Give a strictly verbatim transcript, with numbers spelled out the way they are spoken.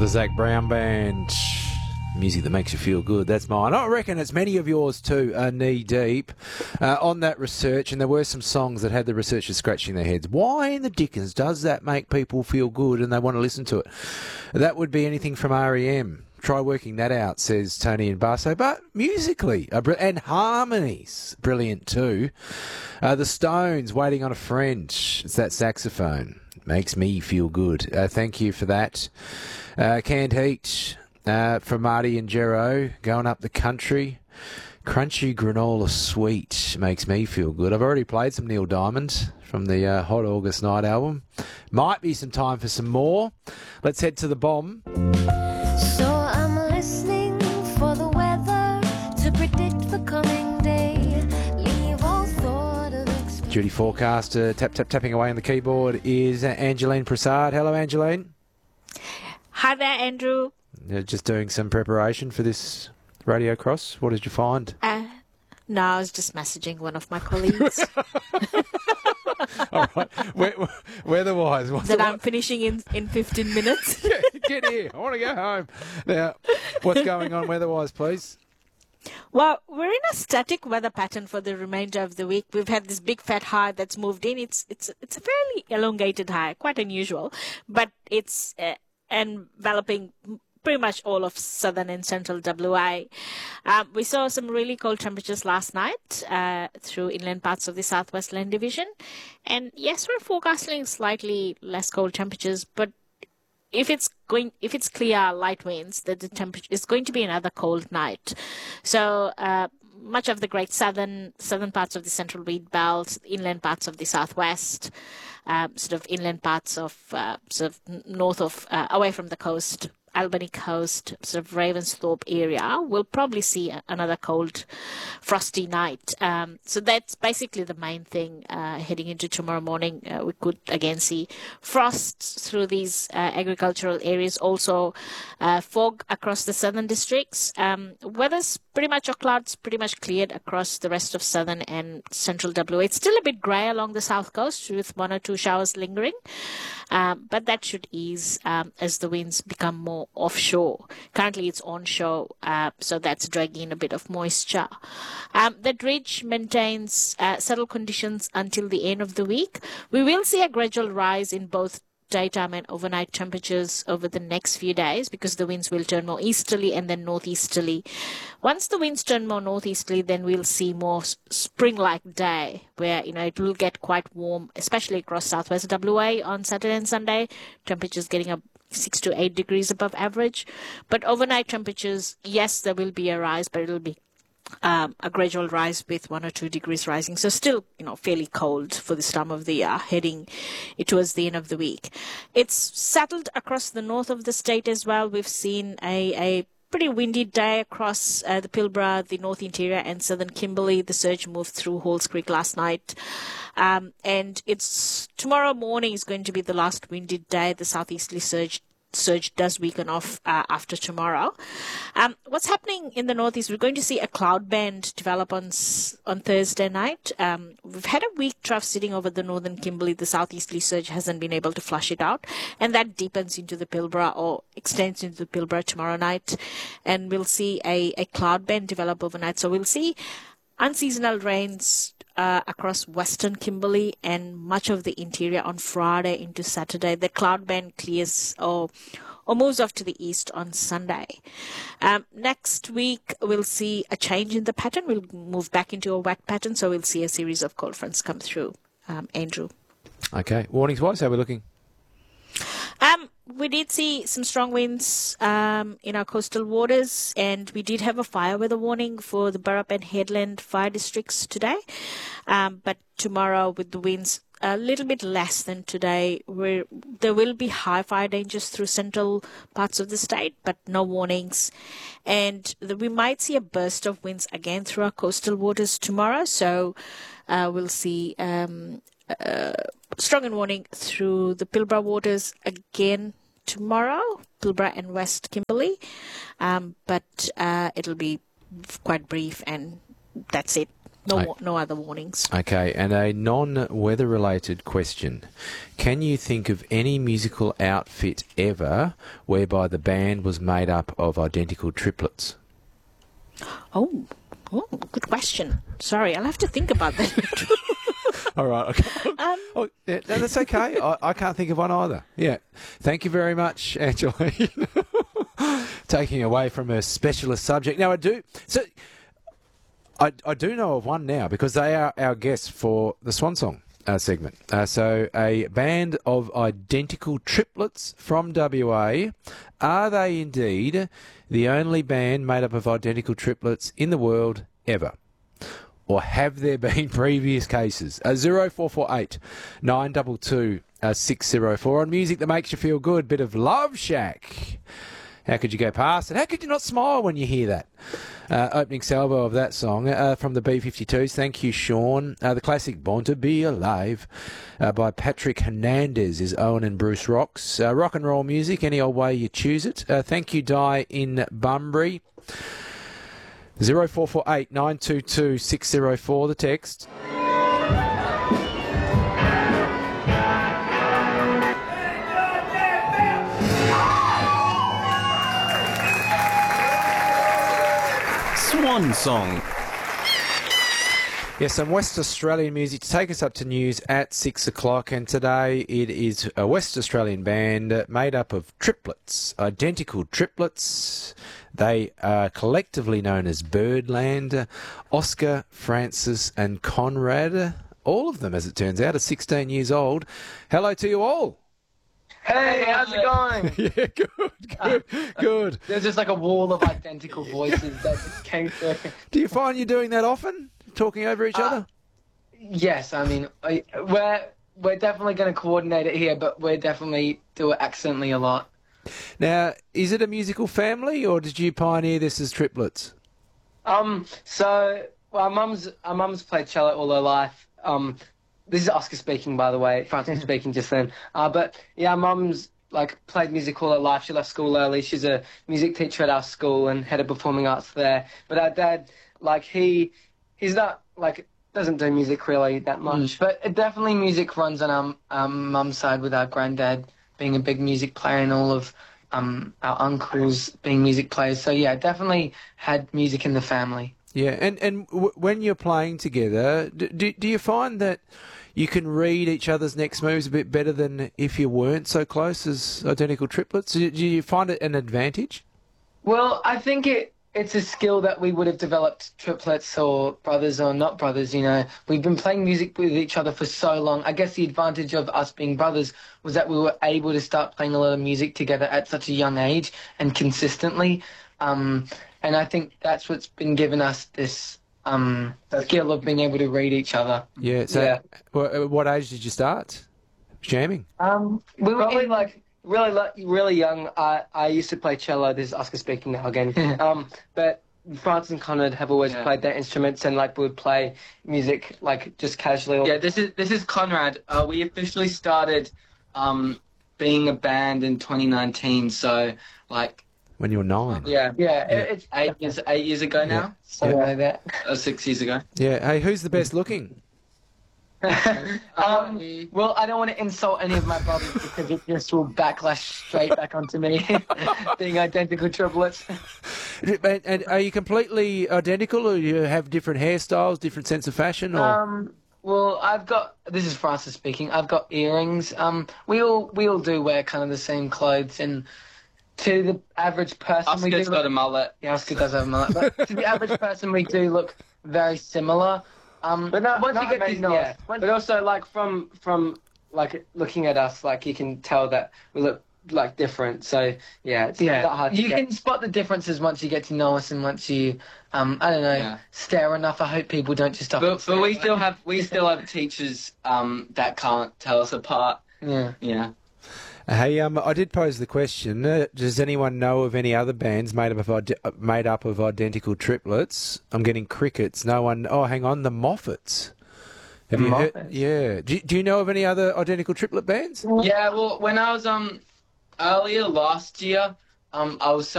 The Zach Brown Band. Music that makes you feel good. That's mine. I reckon it's many of yours too are knee deep uh, on that research, and there were some songs that had the researchers scratching their heads. Why in the dickens does that make people feel good and they want to listen to it? That would be anything from R E M. Try working that out, says Tony and Barso. But musically, uh, and harmonies, brilliant too. Uh, the Stones, Waiting on a Friend. It's that saxophone. Makes me feel good. Uh, thank you for that. Uh, Canned Heat uh, from Marty and Jero, going up the country. Crunchy Granola Sweet makes me feel good. I've already played some Neil Diamond from the uh, Hot August Night album. Might be some time for some more. Let's head to the bomb. So I'm listening for the weather to predict the coming day. Leave all thought of expectation. Duty forecaster, tap, tap, tapping away on the keyboard is uh, Angeline Prasad. Hello, Angeline. Hi there, Andrew. Uh, just doing some preparation for this radio cross. What did you find? Uh, no, I was just messaging one of my colleagues All right. We- Weather-wise, what's that the I'm finishing in, in fifteen minutes. Yeah, get here. I want to go home. Now, what's going on weather-wise, please? Well, we're in a static weather pattern for the remainder of the week. We've had this big fat high that's moved in. It's it's it's a fairly elongated high, quite unusual, but it's uh, enveloping pretty much all of southern and central W A. Um, we saw some really cold temperatures last night uh, through inland parts of the Southwest Land Division. And yes, we're forecasting slightly less cold temperatures, but if it's going, if it's clear, light winds, that the temperature is going to be another cold night. So uh, much of the great southern southern parts of the central wheat belt, inland parts of the southwest, um, sort of inland parts of uh, sort of north of uh, away from the coast, Albany coast, sort of Ravensthorpe area, we'll probably see a, another cold, frosty night. Um, so that's basically the main thing uh, heading into tomorrow morning. Uh, we could again see frost through these uh, agricultural areas, also uh, fog across the southern districts. Um, weather's pretty much, or clouds pretty much cleared across the rest of southern and central W A. It's still a bit grey along the south coast with one or two showers lingering. Um, but that should ease um, as the winds become more offshore. Currently it's onshore, uh, so that's dragging in a bit of moisture. Um, that ridge maintains uh, settled conditions until the end of the week. We will see a gradual rise in both daytime and overnight temperatures over the next few days because the winds will turn more easterly and then northeasterly. Once the winds turn more northeasterly, then we'll see more spring-like day where, you know, it will get quite warm, especially across southwest W A on Saturday and Sunday. Temperatures getting up six to eight degrees above average. But overnight temperatures, yes, there will be a rise, but it'll be Um, a gradual rise with one or two degrees rising. So still, you know, fairly cold for this time of the year, heading towards the end of the week. It's settled across the north of the state as well. We've seen a, a pretty windy day across uh, the Pilbara, the North Interior and Southern Kimberley. The surge moved through Halls Creek last night. Um, and it's tomorrow morning is going to be the last windy day. The southeasterly surge surge does weaken off uh, after tomorrow. Um, what's happening in the northeast, we're going to see a cloud band develop on on Thursday night. Um, we've had a weak trough sitting over the northern Kimberley. The southeasterly surge hasn't been able to flush it out, and that deepens into the Pilbara or extends into the Pilbara tomorrow night, and we'll see a, a cloud band develop overnight. So we'll see unseasonal rains Uh, across western Kimberley and much of the interior on Friday into Saturday. The cloud band clears or or moves off to the east on Sunday. Um, next week, we'll see a change in the pattern. We'll move back into a wet pattern, so we'll see a series of cold fronts come through. Um, Andrew. Okay. Warnings-wise, how are we looking? Um, we did see some strong winds um, in our coastal waters, and we did have a fire weather warning for the Burrup and Headland fire districts today. Um, but tomorrow, with the winds a little bit less than today, we're, there will be high fire dangers through central parts of the state, but no warnings. And the, we might see a burst of winds again through our coastal waters tomorrow. So uh, we'll see Um, Uh, strong and warning through the Pilbara waters again tomorrow, Pilbara and West Kimberley, um, but uh, it'll be quite brief, and that's it. No, I- wa- no other warnings. Okay, and a non-weather related question. Can you think of any musical outfit ever whereby the band was made up of identical triplets? Oh, oh, good question. Sorry, I'll have to think about that. All right. Okay. um, Oh, yeah, no, that's okay. I, I can't think of one either. Yeah. Thank you very much, Angeline. Taking away from a specialist subject. Now, I do... So, I, I do know of one now because they are our guests for the Swan Song uh, segment. Uh, so, a band of identical triplets from W A. Are they indeed the only band made up of identical triplets in the world ever? Or have there been previous cases? Uh, zero four four eight nine two two six zero four on music that makes you feel good. Bit of Love Shack. How could you go past it? How could you not smile when you hear that? Uh, opening salvo of that song uh, from the B fifty-twos. Thank you, Sean. Uh, the classic Born to Be Alive uh, by Patrick Hernandez is Owen and Bruce Rocks. Uh, rock and roll music, any old way you choose it. Uh, thank you, Di in Bunbury. zero four four eight nine two two six zero four, the text. Swan Song. Yes, some West Australian music to take us up to news at six o'clock, and today it is a West Australian band made up of triplets, identical triplets. They are collectively known as Birdland. Oscar, Francis and Conrad, all of them, as it turns out, are sixteen years old. Hello to you all. Hey, how's it going? Yeah, good, good, good. There's just like a wall of identical voices that just came through. Do you find you're doing that often, talking over each Uh, other? Yes, I mean, I, we're we're definitely going to coordinate it here, but we definitely do it accidentally a lot. Now, is it a musical family, or did you pioneer this as triplets? Um, so well, our mum's our mum's played cello all her life. Um, this is Oscar speaking, by the way. Francis speaking just then. Uh, but yeah, our mum's like played music all her life. She left school early. She's a music teacher at our school and head of performing arts there. But our dad, like he, he's not like doesn't do music really that much. But it definitely music runs on our um, mum's side with our granddad being a big music player and all of um, our uncles being music players. So yeah, definitely had music in the family. Yeah, and and w- when you're playing together, do, do do you find that you can read each other's next moves a bit better than if you weren't so close as identical triplets? Do, do you find it an advantage? Well, I think it it's a skill that we would have developed triplets or brothers or not brothers, you know. We've been playing music with each other for so long. I guess the advantage of us being brothers was that we were able to start playing a lot of music together at such a young age and consistently. Um, and I think that's what's been given us this um, skill of being able to read each other. Yeah. So, Yeah. wha- what age did you start jamming? Um, we were probably like really, like, really young. I I used to play cello. This is Oscar speaking now again. um, but Francis and Conrad have always Yeah. played their instruments and like would play music like just casually. Yeah, this is this is Conrad. Uh, we officially started um, being a band in twenty nineteen. So like When you were nine? yeah, yeah, Yeah. It, it's eight years eight years ago now, something like that. or six years ago. Yeah. Hey, who's the best looking? um, well, I don't want to insult any of my brothers because it just will backlash straight back onto me, being identical triplets. And, and are you completely identical, or you have different hairstyles, different sense of fashion? Or Um, well, I've got. This is Francis speaking. I've got earrings. Um, we all we all do wear kind of the same clothes, and to the average person, we do Oscar's look, got a mullet. yeah, Oscar does have a mullet. But to the average person, we do look very similar. Um, But not- once not you get to amazing, know yeah. us, but also like from from like looking at us, like you can tell that we look like different. So yeah, it's Yeah. not hard. You can spot the differences once you get to know us and once you, um, I don't know, Yeah. stare enough. I hope people don't just stop. But, but we still have we still have teachers um, that can't tell us apart. Yeah. Yeah. Hey, um, I did pose the question. Uh, does anyone know of any other bands made up of ide- uh, made up of identical triplets? I'm getting crickets. No one. Oh, hang on, the Moffats. Have The you heard? Moffats? Yeah. Do, do you know of any other identical triplet bands? Yeah. Well, when I was um earlier last year, um, I was